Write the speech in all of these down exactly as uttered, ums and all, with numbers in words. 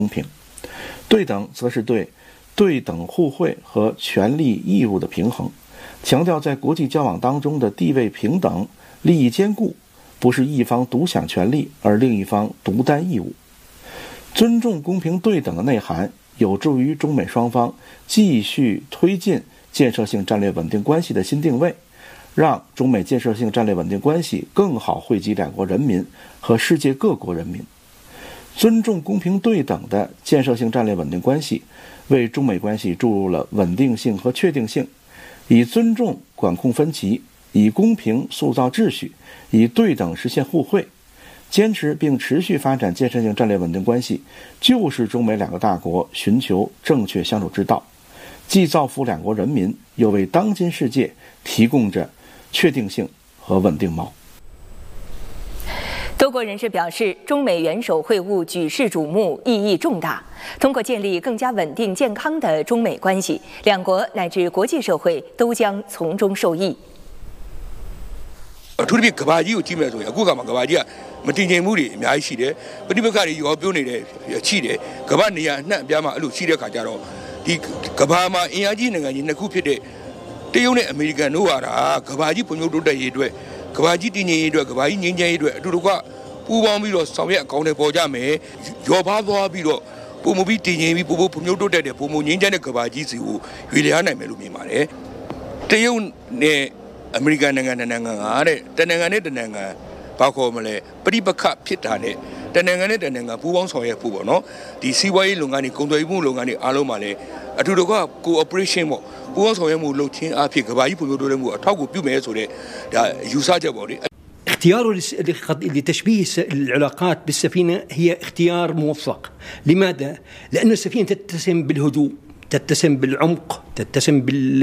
公平。对等则是对对等互惠和权利义务的平衡，强调在国际交往当中的地位平等、利益兼顾，不是一方独享权利而另一方独担义务。尊重公平对等的内涵，有助于中美双方继续推进建设性战略稳定关系的新定位，让中美建设性战略稳定关系更好惠及两国人民和世界各国人民。尊重公平对等的建设性战略稳定关系，为中美关系注入了稳定性和确定性。以尊重管控分歧，以公平塑造秩序，以对等实现互惠，坚持并持续发展建设性战略稳定关系，就是中美两个大国寻求正确相处之道，既造福两国人民，又为当今世界提供着确定性和稳定锚。 多国人士表示，中美元首会晤举世瞩目，意义重大。通过建立更加稳定健康的中美关系，两国乃至国际社会都将从中受益。 အထူးသဖြင့်ကမ္ဘာကြီးကိုကြည့်မယ်ဆိုရင်အခုကမှကမ္ဘာကြီးကမတင်ငြိမ်မှုတွေအများကြီးရှိတယ်။ပဋိပက္ခတွေရောပြောနေတယ်ရှိတယ်။ကမ္ဘာနေရာအနှံ့အပြားမှာအဲ့လိုရှိတဲ့ခါကျတော့ဒီကမ္ဘာမှာအင်အားကြီးနိုင်ငံကြီးနှစ်ခုဖြစ်တဲ့တရုတ်နဲ့အမေရိကန်တို့ဟာကမ္ဘာကြီးဖွံ့ဖြိုးတိုးတက်ရေးအတွက်ကမ္ဘာကြီးတည်ငြိမ်ရေးအတွက်ကမ္ဘာကြီးငြိမ်းချမ်းရေးအတွက်အတူတူကပူးပေါင်းပြီးတော့ဆောင်ရွက်အကောင်းတွေပေါ်ကြမယ်။ရောပါသွားပြီးတော့ပုံမပြီးတည်ငြိမ်ပြီးပို့ဖို့ဖွံ့ဖြိုးတိုးတက်တဲ့ပုံမငြိမ်းချမ်းတဲ့ကမ္ဘာကြီးစီကိုရွေလျားနိုင်မယ်လို့မြင်ပါတယ်။တရုတ်နဲ့အမေရိကန်နိုင်ငံနိုင်ငံကတဲ့တနိုင်ငံနဲ့တနိုင်ငံဘာခေါ်မလဲပဋိပက္ခဖြစ်တာနဲ့တနိုင်ငံနဲ့တနိုင်ငံပူးပေါင်းဆောင်ရွက်ဖို့ပေါ့နော်ဒီစီးပွားရေးလုပ်ငန်းတွေကုန်သွယ်မှုလုပ်ငန်းတွေအားလုံးမှာလည်းအထူးတကွ cooperation ပေါ့ပူးပေါင်းဆောင်ရွက်မှုလုပ်ခြင်းအဖြစ်ကမ္ဘာကြီးဖွံ့ဖြိုးတိုးတက်မှုအထောက်အကူပြုမယ်ဆိုတဲ့ဒါယူဆချက်ပေါ့လေ اختياره لتشبيه العلاقات بالسفينة هي اختيار موفق. لماذا؟ لأن السفينة تتسم بالهدوء، تتسم بالعمق، تتسم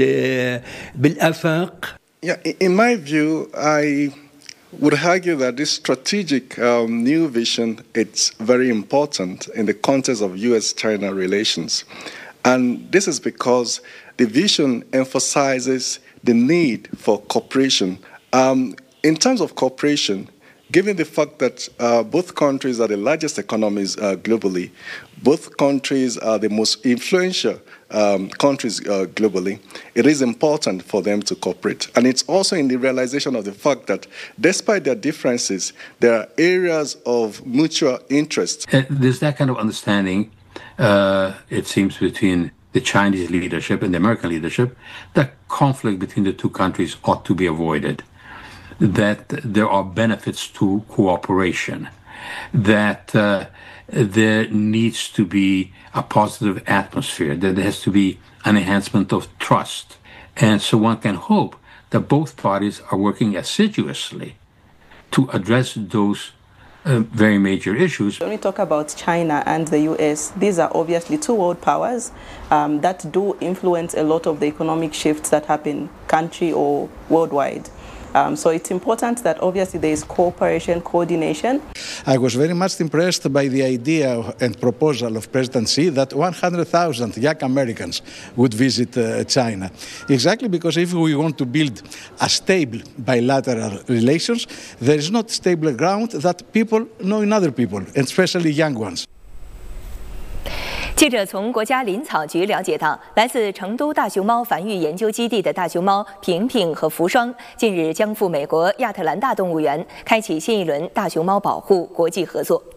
بالآفاق. Yeah, in my view, I would argue that this strategic um, new vision it's very important in the context of U S China relations. And this is because the vision emphasizes the need for cooperation. Um, In terms of cooperation, given the fact that uh, both countries are the largest economies uh, globally, both countries are the most influential um, countries uh, globally, it is important for them to cooperate. And it's also in the realization of the fact that despite their differences, there are areas of mutual interest. Uh, there's that kind of understanding, uh, it seems, between the Chinese leadership and the American leadership, that conflict between the two countries ought to be avoided. That there are benefits to cooperation, that uh, there needs to be a positive atmosphere, that there has to be an enhancement of trust. And so one can hope that both parties are working assiduously to address those uh, very major issues. When we talk about China and the U S, these are obviously two world powers um, that do influence a lot of the economic shifts that happen country or worldwide. Um, so it's important that obviously there is cooperation, coordination. I was very much impressed by the idea and proposal of President Xi that one hundred thousand young Americans would visit uh, China. Exactly because if we want to build a stable bilateral relations, there is not stable ground that people know in other people, and especially young ones. 记者从国家林草局了解到，来自成都大熊猫繁育研究基地的大熊猫平平和福双近日将赴美国亚特兰大动物园，开启新一轮大熊猫保护国际合作。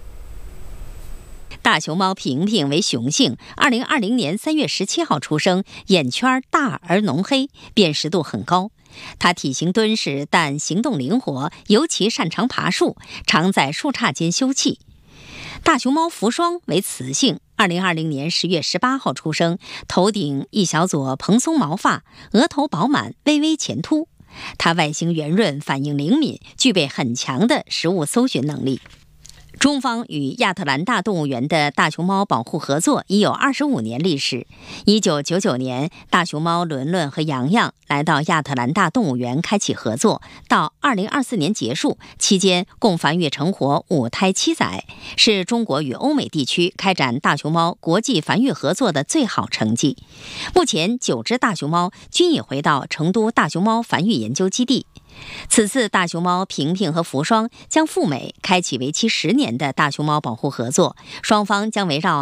大熊猫平平为雄性，二零二零年三月十七号出生，眼圈大而浓黑，辨识度很高。它体型敦实，但行动灵活，尤其擅长爬树，常在树杈间休憩。大熊猫福双为雌性，二零二零年十月十八号出生，头顶一小撮蓬松毛发，额头饱满，微微前凸。它外形圆润，反应灵敏，具备很强的食物搜寻能力。中方与亚特兰大动物园的大熊猫保护合作已有二十五年历史。一九九九年，大熊猫伦伦和洋洋来到亚特兰大动物园开启合作，到二零二四年结束，期间共繁育成活五胎七仔，是中国与欧美地区开展大熊猫国际繁育合作的最好成绩。目前，九只大熊猫均已回到成都大熊猫繁育研究基地。此次大熊猫平平和福双将赴美开启为期十年的大熊猫保护合作，双方将围绕